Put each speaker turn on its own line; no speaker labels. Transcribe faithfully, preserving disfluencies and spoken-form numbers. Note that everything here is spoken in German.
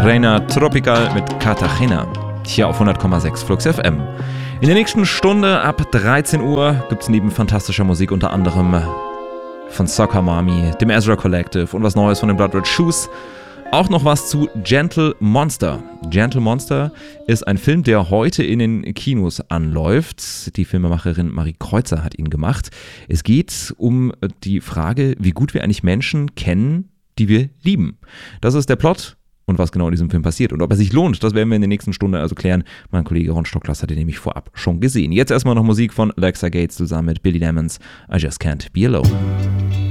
Reina Tropical mit Cartagena. Hier auf hundert Komma sechs Flux F M. In der nächsten Stunde ab dreizehn Uhr gibt es neben fantastischer Musik unter anderem von Soccer Mommy, dem Ezra Collective und was Neues von den Blood Red Shoes. Auch noch was zu Gentle Monster. Gentle Monster ist ein Film, der heute in den Kinos anläuft. Die Filmemacherin Marie Kreuzer hat ihn gemacht. Es geht um die Frage, wie gut wir eigentlich Menschen kennen, die wir lieben. Das ist der Plot. Und was genau in diesem Film passiert und ob er sich lohnt, das werden wir in der nächsten Stunde also klären. Mein Kollege Ron Stocklas hat ihn nämlich vorab schon gesehen. Jetzt erstmal noch Musik von Alexa Gates zusammen mit Billy Lemons. I Just Can't Be Alone.